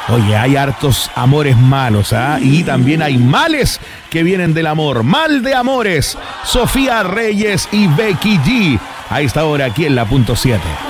Oye, hay hartos amores malos, ¿ah? Y también hay males que vienen del amor. Mal de amores. Sofía Reyes y Becky G. A esta hora aquí en la punto 7.